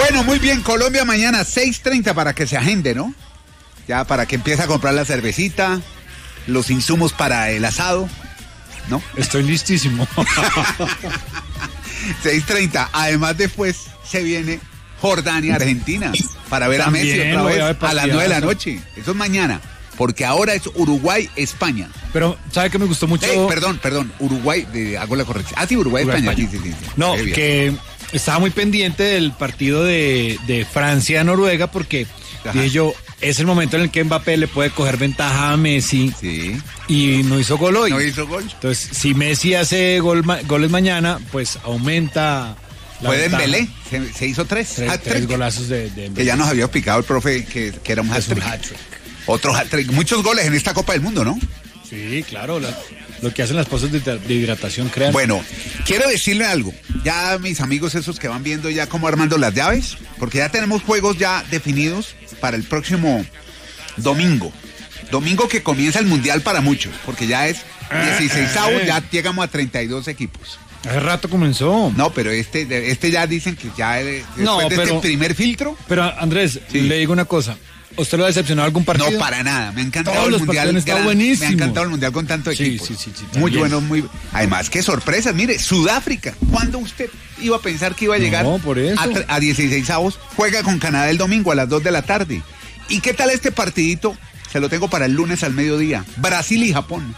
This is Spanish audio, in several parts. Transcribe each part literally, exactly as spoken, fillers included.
Bueno, muy bien, Colombia mañana seis treinta para que se agende, ¿no? Ya para que empiece a comprar la cervecita, los insumos para el asado, ¿no? Estoy listísimo. seis treinta, además después se viene Jordania, Argentina, para ver También a Messi otra vez a, a las nueve de la noche. Eso es mañana, porque ahora es Uruguay, España. Pero, ¿sabe qué me gustó mucho? Eh, perdón, perdón, Uruguay, de, hago la corrección. Ah, sí, Uruguay, Uruguay España. España. Sí, sí, sí, sí. No, que estaba muy pendiente del partido de, de Francia-Noruega porque, Ajá. dije yo, es el momento en el que Mbappé le puede coger ventaja a Messi. Sí. Y no hizo gol hoy. No hizo gol. Entonces, si Messi hace gol, goles mañana, pues aumenta la Fue ventaja. Dembélé, se, se hizo tres. Tres, hat-trick. tres golazos de, de Dembélé. Que ya nos había explicado el profe que, que era un Es un hat-trick. hat-trick. Otro hat-trick. Muchos goles en esta Copa del Mundo, ¿no? Sí, claro, la, lo que hacen las pausas de, de hidratación crean. Bueno, quiero decirle algo. Ya mis amigos esos que van viendo ya cómo armando las llaves, porque ya tenemos juegos ya definidos para el próximo domingo. Domingo que comienza el Mundial para muchos, porque ya es dieciseisavo, ya llegamos a treinta y dos equipos. Hace rato comenzó. No, pero este, este ya dicen que ya eh, después No, de pero- este primer filtro. Pero Andrés, Sí. le digo una cosa. ¿Usted lo ha decepcionado algún partido? No, para nada. Me ha encantado Todos el los mundial. partidos han estado gran- buenísimos. Me ha encantado el mundial con tanto Sí, equipo. sí, sí, sí, muy también. bueno, muy. Además, qué sorpresas. Mire, Sudáfrica. ¿Cuándo usted iba a pensar que iba a llegar No, por eso. a, tre- a dieciseisavos? Juega con Canadá el domingo a las dos de la tarde. ¿Y qué tal este partidito? Se lo tengo para el lunes al mediodía. Brasil y Japón.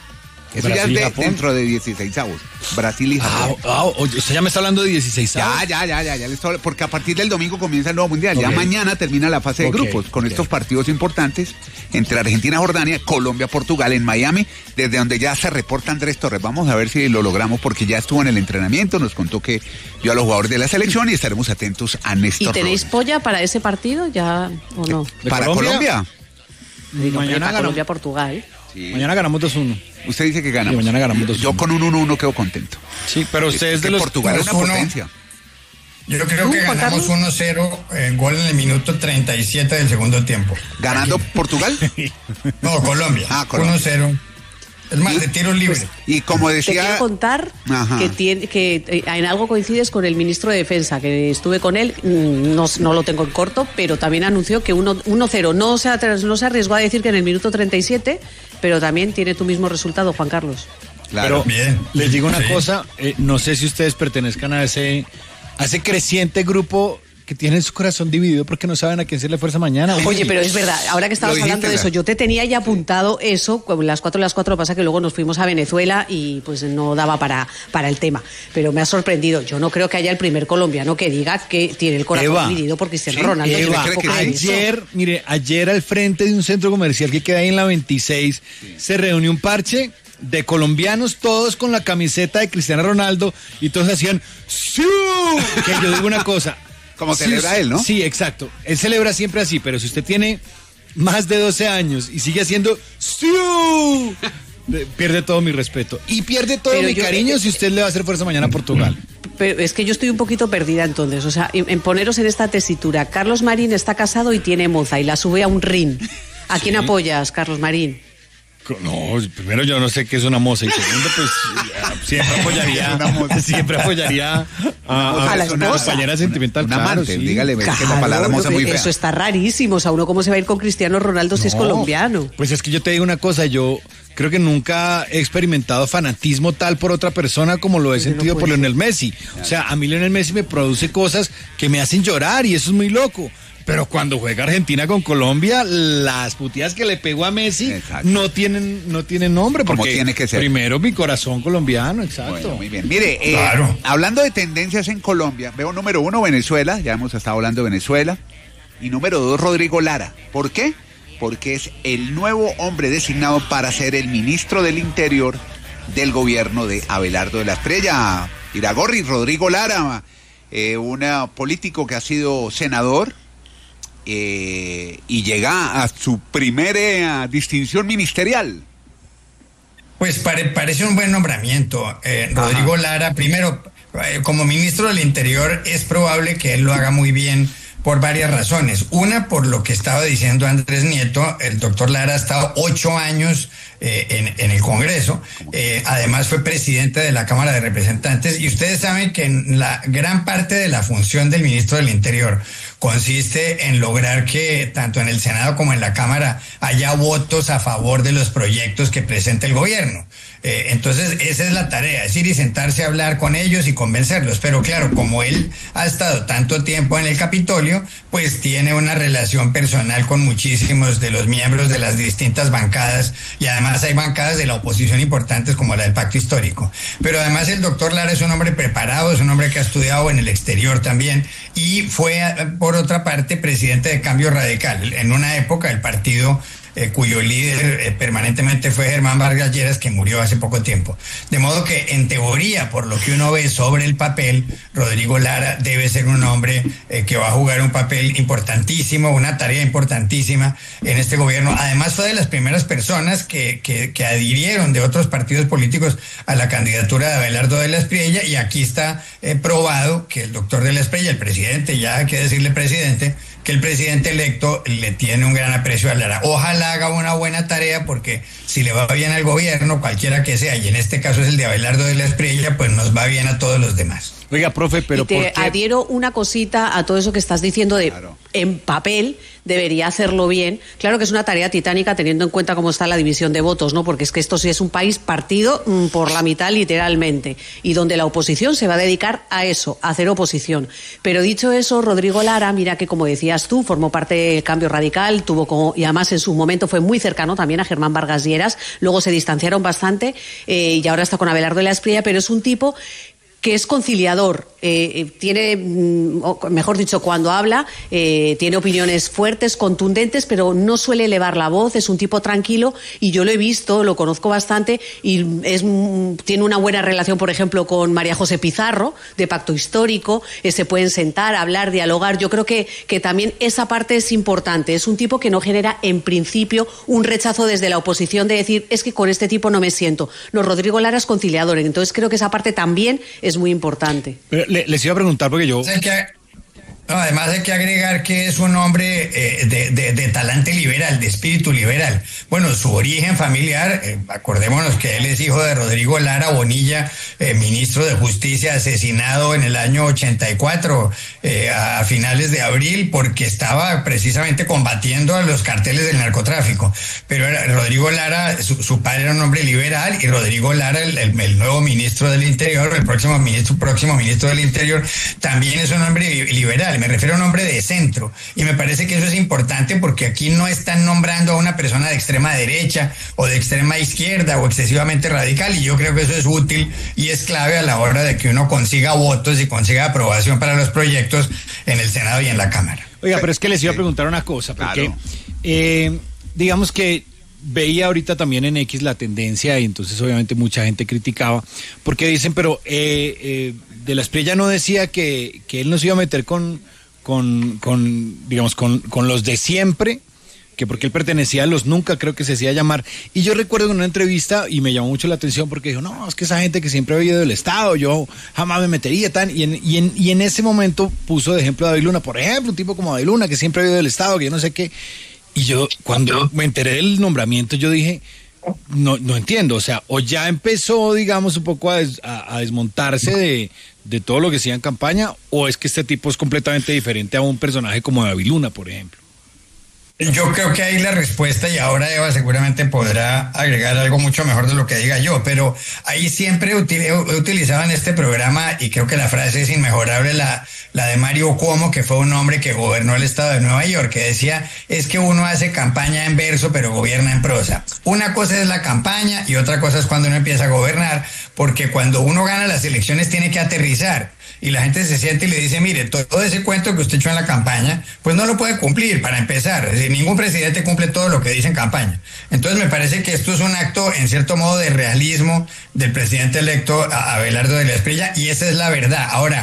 Eso Brasil y ya es de, Japón. dentro de dieciseisavos. Brasil y Ah, Japón. ah, oye, usted ya me está hablando de dieciséis. Ya, ya, ya, ya, ya le estoy- porque a partir del domingo comienza el nuevo mundial. Ya Ok. mañana termina la fase de Ok, grupos con ok. estos partidos importantes entre Argentina, Jordania, Colombia, Portugal en Miami, desde donde ya se reporta Andrés Torres. Vamos a ver si lo logramos porque ya estuvo en el entrenamiento, nos contó que vio a los jugadores de la selección y estaremos atentos a ¿Y Néstor tenéis Robles. polla para ese partido ya o no? ¿De ¿Para Colombia? Colombia? Digo, Mañana para ganamos. Colombia-Portugal. Sí. Mañana ganamos dos uno. Usted dice que ganamos. Sí, mañana ganamos dos Yo uno. con un uno uno quedo contento. Sí, pero usted es que de los... Portugal es una dos uno. potencia. Yo creo ¿Tú, que Juan ganamos Carlos? uno cero, eh, gol en el minuto treinta y siete del segundo tiempo. ¿Ganando Portugal? No, Colombia. Ah, Colombia. uno cero. Es más, de tiro libre. Y como Te decía... quiero contar Ajá. que, tiene, que eh, en algo coincides con el ministro de Defensa, que estuve con él, mm, no, no lo tengo en corto, pero también anunció que uno cero. No se, atre- no se arriesgó a decir que en el minuto treinta y siete, pero también tiene tu mismo resultado, Juan Carlos. Claro. Pero Bien. les digo una Sí. cosa, eh, no sé si ustedes pertenezcan a ese, a ese creciente grupo que tiene su corazón dividido porque no saben a quién se le fuerza mañana. Oye, pero es verdad, ahora que estabas Lo dijiste, hablando de eso, ¿verdad? yo te tenía ya apuntado eso, con las cuatro de las cuatro, pasa que luego nos fuimos a Venezuela y pues no daba para, para el tema. Pero me ha sorprendido, yo no creo que haya el primer colombiano que diga que tiene el corazón Eva, dividido por Cristiano sí, Ronaldo. Yo Eva, cree tampoco que creo eso. ayer, mire, ayer al frente de un centro comercial que queda ahí en la veintiséis, se reunió un parche de colombianos, todos con la camiseta de Cristiano Ronaldo, y todos hacían ¡Siu! Que yo digo una cosa. Como si celebra us- él, ¿no? Sí, exacto. Él celebra siempre así, pero si usted tiene más de doce años y sigue haciendo ¡Siu! de- pierde todo mi respeto. Y pierde todo Pero mi yo- cariño si usted le va a hacer fuerza mañana a Portugal. Pero es que yo estoy un poquito perdida entonces, o sea, en, en poneros en esta tesitura. Carlos Marín está casado y tiene moza y la sube a un ring. ¿A quién apoyas, Carlos Marín? No, primero yo no sé qué es una moza y segundo pues siempre apoyaría, siempre apoyaría a, a, A la a una esposa. compañera sentimental. Un claro, amante, sí. dígale, es que la Claro, palabra moza lo muy que- fea. eso está rarísimo, o sea, uno cómo se va a ir con Cristiano Ronaldo si es No, colombiano. Pues es que yo te digo una cosa, yo creo que nunca he experimentado fanatismo tal por otra persona como lo he Yo no sentido por puedo. Lionel Messi. O sea, a mí Lionel Messi me produce cosas que me hacen llorar y eso es muy loco. Pero cuando juega Argentina con Colombia, las puteadas que le pegó a Messi Exacto. no tienen no tienen nombre. Como Porque tiene que ser. Primero mi corazón colombiano, exacto. Bueno, muy bien. Mire, eh, Claro. hablando de tendencias en Colombia, veo número uno Venezuela, ya hemos estado hablando de Venezuela, y número dos Rodrigo Lara. ¿Por qué? Porque es el nuevo hombre designado para ser el ministro del Interior del gobierno de Abelardo de la Estrella. Iragorri, Rodrigo Lara, eh, un político que ha sido senador, eh, y llega a su primera distinción ministerial. Pues pare- parece un buen nombramiento. Eh, Rodrigo Lara, primero, eh, como ministro del Interior, es probable que él lo haga muy bien por varias razones. Una, por lo que estaba diciendo Andrés Nieto, el doctor Lara ha estado ocho años eh, en, en el Congreso, eh, además fue presidente de la Cámara de Representantes, y ustedes saben que en la gran parte de la función del ministro del Interior consiste en lograr que tanto en el Senado como en la Cámara haya votos a favor de los proyectos que presenta el gobierno. Eh, entonces esa es la tarea, es ir y sentarse a hablar con ellos y convencerlos, pero claro, como él ha estado tanto tiempo en el Capitolio, pues tiene una relación personal con muchísimos de los miembros de las distintas bancadas, y además hay bancadas de la oposición importantes como la del Pacto Histórico. Pero además el doctor Lara es un hombre preparado, es un hombre que ha estudiado en el exterior también, y fue por otra parte presidente de Cambio Radical, en una época el partido Eh, cuyo líder eh, permanentemente fue Germán Vargas Lleras, que murió hace poco tiempo. De modo que, en teoría, por lo que uno ve sobre el papel, Rodrigo Lara debe ser un hombre eh, que va a jugar un papel importantísimo, una tarea importantísima en este gobierno. Además, fue de las primeras personas que, que, que adhirieron de otros partidos políticos a la candidatura de Abelardo de la Espriella, y aquí está eh, probado que el doctor de la Espriella, el presidente, ya hay que decirle presidente, que el presidente electo le tiene un gran aprecio a Lara. Ojalá haga una buena tarea, porque si le va bien al gobierno, cualquiera que sea, y en este caso es el de Abelardo de la Espriella, pues nos va bien a todos los demás. Oiga, profe, pero y te ¿por qué? adhiero una cosita a todo eso que estás diciendo de, claro, en papel debería hacerlo bien. Claro que es una tarea titánica teniendo en cuenta cómo está la división de votos, ¿no? Porque es que esto sí es un país partido mmm, por la mitad literalmente, y donde la oposición se va a dedicar a eso, a hacer oposición. Pero dicho eso, Rodrigo Lara, mira que como decías tú, formó parte del Cambio Radical, tuvo como, y además en su momento fue muy cercano también a Germán Vargas Lleras, luego se distanciaron bastante eh, y ahora está con Abelardo de la Espriella, pero es un tipo que es conciliador, eh, tiene, mejor dicho, cuando habla, eh, tiene opiniones fuertes, contundentes, pero no suele elevar la voz, es un tipo tranquilo, y yo lo he visto, lo conozco bastante, y es, tiene una buena relación, por ejemplo, con María José Pizarro, de Pacto Histórico, eh, se pueden sentar, hablar, dialogar. Yo creo que, que también esa parte es importante, es un tipo que no genera, en principio, un rechazo desde la oposición de decir, es que con este tipo no me siento. No, Rodrigo Lara es conciliador, entonces creo que esa parte también es muy importante. Pero le, les iba a preguntar porque yo... No, además hay que agregar que es un hombre eh, de, de, de talante liberal, de espíritu liberal. Bueno, su origen familiar, eh, acordémonos que él es hijo de Rodrigo Lara Bonilla, eh, ministro de Justicia, asesinado en el año ochenta y cuatro, eh, a finales de abril, porque estaba precisamente combatiendo a los carteles del narcotráfico. Pero era, Rodrigo Lara, su, su padre era un hombre liberal, y Rodrigo Lara, el, el, el nuevo ministro del Interior, el próximo ministro, próximo ministro del Interior, también es un hombre liberal. Me refiero a un hombre de centro, y me parece que eso es importante, porque aquí no están nombrando a una persona de extrema derecha o de extrema izquierda o excesivamente radical, y yo creo que eso es útil y es clave a la hora de que uno consiga votos y consiga aprobación para los proyectos en el Senado y en la Cámara. Oiga, pero es que les iba a preguntar una cosa, porque claro. eh, digamos que veía ahorita también en X la tendencia, y entonces obviamente mucha gente criticaba, porque dicen, pero eh, eh, de la Espriella no decía que, que él no se iba a meter con, con, con digamos, con, con los de siempre, que porque él pertenecía a los nunca, creo que se hacía llamar. Y yo recuerdo en una entrevista, y me llamó mucho la atención, porque dijo, no, es que esa gente que siempre ha vivido del Estado, yo jamás me metería tan, y en, y en, y en ese momento puso de ejemplo a David Luna, por ejemplo, un tipo como David Luna, que siempre ha vivido del Estado, que yo no sé qué. Y yo, cuando me enteré del nombramiento, yo dije, no, no entiendo, o sea, o ya empezó, digamos, un poco a, des, a, a desmontarse de, de todo lo que hacía en campaña, o es que este tipo es completamente diferente a un personaje como David Luna, por ejemplo. Yo creo que ahí la respuesta, y ahora Eva seguramente podrá agregar algo mucho mejor de lo que diga yo, pero ahí siempre he utilizado en este programa, y creo que la frase es inmejorable, la, la de Mario Cuomo, que fue un hombre que gobernó el estado de Nueva York, que decía, es que uno hace campaña en verso pero gobierna en prosa. Una cosa es la campaña y otra cosa es cuando uno empieza a gobernar, porque cuando uno gana las elecciones tiene que aterrizar. Y la gente se siente y le dice, mire, todo ese cuento que usted echó en la campaña, pues no lo puede cumplir, para empezar. Es decir, ningún presidente cumple todo lo que dice en campaña. Entonces me parece que esto es un acto, en cierto modo, de realismo del presidente electo Abelardo de la Espriella, y esa es la verdad. Ahora,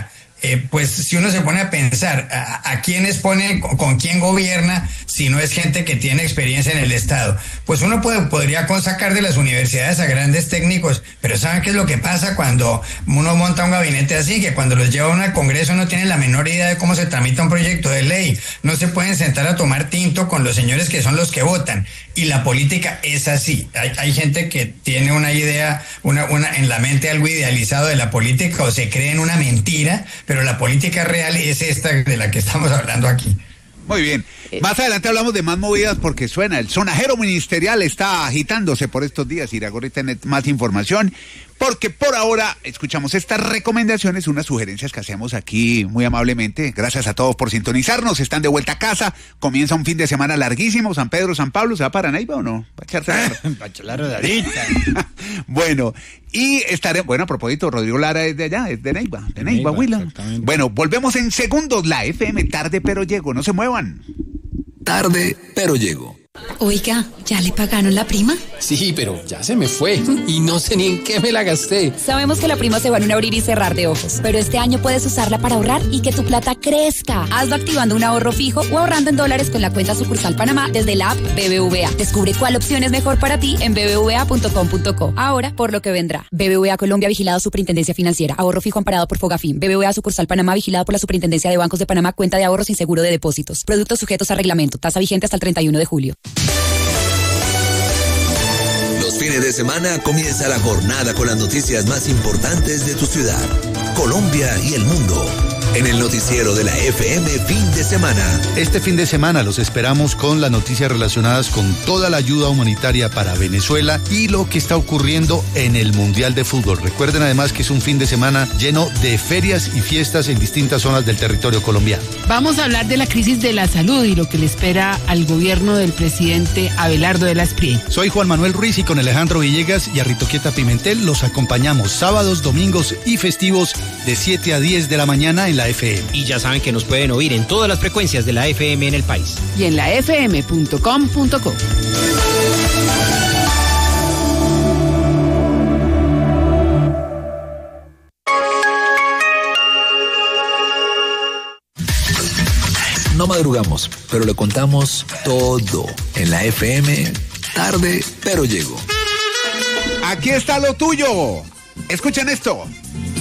eh, pues si uno se pone a pensar a, a quiénes pone, con, con quién gobierna, si no es gente que tiene experiencia en el Estado, pues uno puede, podría sacar de las universidades a grandes técnicos, pero ¿saben qué es lo que pasa cuando uno monta un gabinete así? Que cuando los lleva uno al Congreso no tienen la menor idea de cómo se tramita un proyecto de ley, no se pueden sentar a tomar tinto con los señores que son los que votan, y la política es así. Hay, hay gente que tiene una idea, una, una en la mente algo idealizado de la política, o se cree en una mentira, pero la política real es esta de la que estamos hablando aquí. Muy bien. Más adelante hablamos de más movidas porque suena. El sonajero ministerial está agitándose por estos días. Iragorri tiene más información porque por ahora escuchamos estas recomendaciones, unas sugerencias que hacemos aquí muy amablemente. Gracias a todos por sintonizarnos. Están de vuelta a casa. Comienza un fin de semana larguísimo. San Pedro, San Pablo. ¿Se va para Neiva o no? ¿Va a echarse Para echar la rodadita. Bueno, y estaré, bueno, a propósito, Rodrigo Lara es de allá, es de Neiva, de Neiva, Huila. Bueno, volvemos en segundos. La F M, tarde pero llego. No se muevan. Tarde, pero llego. Oiga, ¿ya le pagaron la prima? Sí, pero ya se me fue y no sé ni en qué me la gasté. Sabemos que la prima se va en un abrir y cerrar de ojos, pero este año puedes usarla para ahorrar y que tu plata crezca. Hazlo activando un ahorro fijo o ahorrando en dólares con la cuenta sucursal Panamá desde la app B B V A. Descubre cuál opción es mejor para ti en b b v a punto com punto co. Ahora, por lo que vendrá. B B V A Colombia, vigilado Superintendencia Financiera. Ahorro fijo amparado por Fogafín. B B V A sucursal Panamá, vigilado por la Superintendencia de Bancos de Panamá. Cuenta de ahorros sin seguro de depósitos. Productos sujetos a reglamento. Tasa vigente hasta el treinta y uno de julio. Los fines de semana comienza la jornada con las noticias más importantes de tu ciudad, Colombia y el mundo. En el noticiero de la F M fin de semana. Este fin de semana los esperamos con las noticias relacionadas con toda la ayuda humanitaria para Venezuela y lo que está ocurriendo en el Mundial de Fútbol. Recuerden además que es un fin de semana lleno de ferias y fiestas en distintas zonas del territorio colombiano. Vamos a hablar de la crisis de la salud y lo que le espera al gobierno del presidente Abelardo de la Espriella. Soy Juan Manuel Ruiz y con Alejandro Villegas y Arritoquieta Pimentel los acompañamos sábados, domingos y festivos de siete a diez de la mañana en la F M. Y ya saben que nos pueden oír en todas las frecuencias de la F M en el país. Y en la f m punto com punto co. No madrugamos, pero le contamos todo en la F M, tarde pero llego. Aquí está lo tuyo. Escuchen esto.